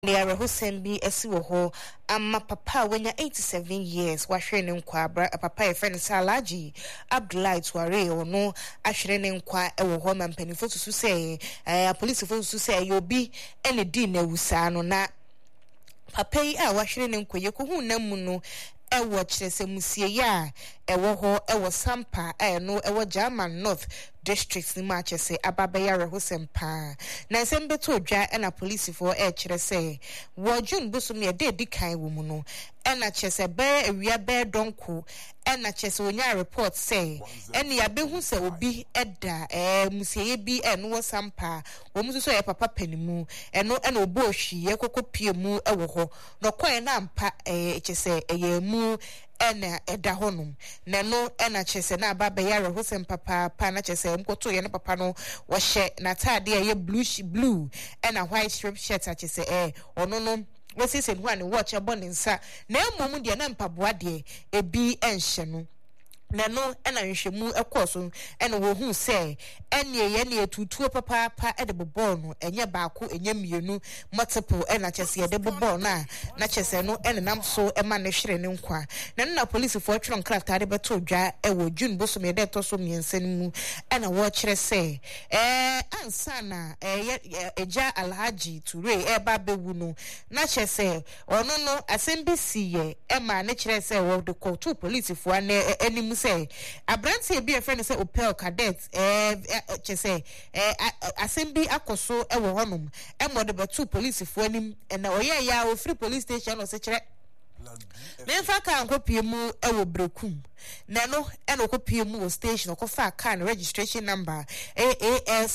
Niara Husembi esiwoho amma papa wenya 87 years wahwe ne nkwa papa e friend Salaji Abdullahi Tuare ono ahwere ne nkwa ewo ho mampanifo susu se police fo susu se yobi ene di na wusa no na papa yi a wahwere ne nkwa yekohu namu no ewo kyerese musie ya ewo ho ewo sampa no ewo German North district ni ma kyese ababaya Husempa na sembeto dwa na police for kyerese wo June busum ye de dikan wo mu no na kyese be awia be donko na kyese onya report say ene ya behu se obi eda musie bi no sampa wo mu so ye papa panimu eno na obo hwi ye kokopie mu ewo ho no koe na mpa kyese mu ena eda honum na no ena kyese na ababaya Husempa papa na kyese mkoto ye ne papa no wo hye na tade ye blue ena white strip shirt a kyese ono no wesi se hwan watch abon nsa na emom de na mpaboa de ebi enhye no na no ena nhwemu ekoso ena wo hu se ene ye ne tutuo papa de bobol no enye baako enye mienu multiple ena kyese de bobol na kyese no ena nam so ema ne hwere ne nkwa na police for twon krafta de beto dwa ewo June bosom ye de to so miensen mu ena wo kyere se ansa na eja Alhaji Ture ba bewu no na kyese ono no asembisi ye ema ne kyere se wo de call to police for enimu say abranti be a friend say Opel cadet say assembly akoso e wo honum e mo de betu police fo anim na oye ya o free police station o se kire me fa kan kopie mu e wo brekum na no e no kopie mu station ko fa kan registration number AAS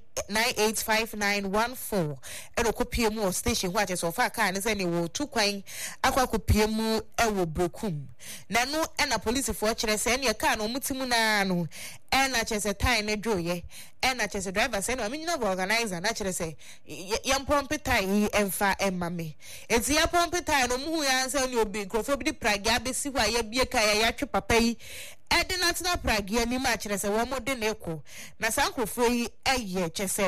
985914 e no kopie mu station what is of kan say ni wo tu kwan akwa kopie mu e wo brekum na no e na police fo kire say ne kan no mutimu na no e na chese time ne dwoye e na chese driver say no me no organizer na kire say yam pompe time emfa emame enti ya pompe time no mu ya say ni obi krofo bi pragi abesi hwa ya bie ka ya twe papa yi edi national pragi ani ma kire say wo mo de na eko na sankrofo yi eye chese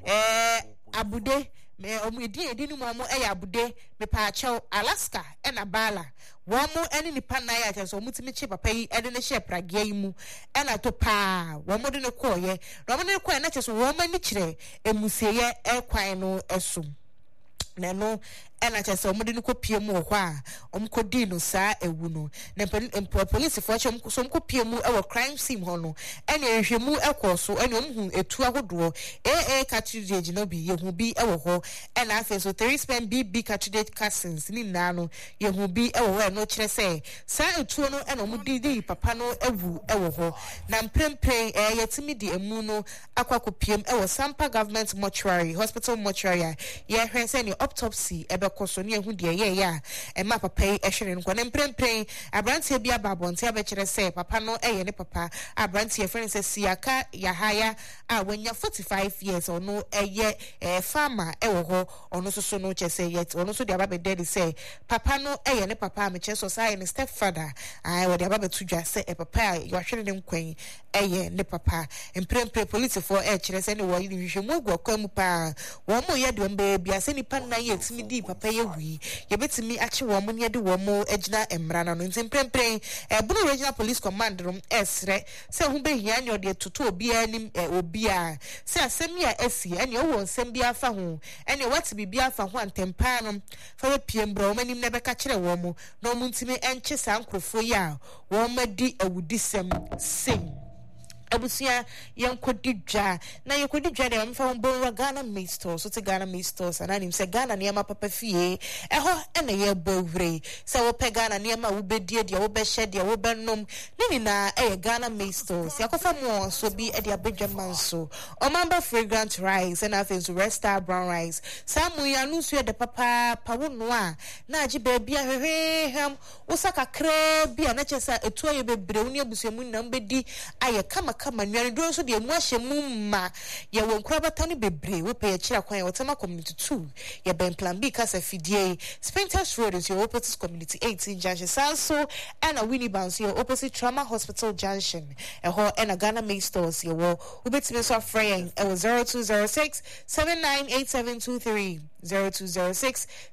abude me omudi edi ni mo eye abude me pa achew Alaska na bala wo mo eni ni pa na ya chese omutimi che papa yi edi ne hye pragi yi mu na to pa wo mo de ne koye wo mo de ne koye na chese wo ma ni kire emusieye ekwan no esum na no ena chese omode no kopie mu ho a omkodi no saa ewu no na police fo che so omkopie mu e wo crime scene ho no ena ehwemu ekoso ena omhu etu ahodo cartridge no bi yehu bi e wo ho ena afa so 3 spend bb cartridge casings ni na no yehu bi e wo no kire se saa etu no ena omudi papa no ewu e wo ho na mprempren yetimi di emu no akwakopiem e wo Sampa government mortuary hospital mortuary ye hwen se ni autopsy koso ne ehu de ye ya ma papa yi ehwere nkwa na mprempren abrantie bia babonte abekere se papa no eye ne papa abrantie friend se siaka yahaya a wanya 45 years ono eye farmer ewo ho ono so no chese yet ono so de ababede se papa no eye ne papa ameche so sai ne stepfather wo de ababetu dwa se papa yi ahwere ne nkwan eye ne papa mprempren police for kire se ne wo yi hwehwemu agwa mu pa wo mo ye de mbe bia se nipa na ye timi di papa yewi yebetimi ache wo mo ne de wo mo agina emra na no ntimprempren bunu regional police command room esre se hu be hia ne ode toto obi anim obi a se asem ya esi ene wo nsem bia fa ho ene wati bibia fa ho antempa no fa we piem bro manim ne beka kire wo mo no mu ntimi enche sankrofo ya wo madi awudisem sing abusia yankodi dwa na yankodi dwa de amfa bonwa Ghana Meat Store so te Ghana Meat Stores ananim se Ghana ne ma papa fie eho ene ye bawre se wo pe Ghana ne ma wo bedie de wo be hye de wo benom nini na Ghana Meat Stores yakofa mo so bi e de abedwa manso omamba fragrant rice and afenso resta brown rice samu ya nusu de papa pawono a na agi ba bia hwehwem wo saka kra bia na chesa etu aye bebre woni abusuamu na mbedi aye kama aka manuane do so de mu ahye mu ma ye won krabata ne bebre wo pe ye kira kwan ye wotama community 2 ye ben plan B kasa fidie Spintex Road is your opposite community 18 junction so and a Winnie Bounce your opposite Trauma Hospital junction e ho and a Ghana Main stores ye wo ubetime so afraying e 0206 798723 0206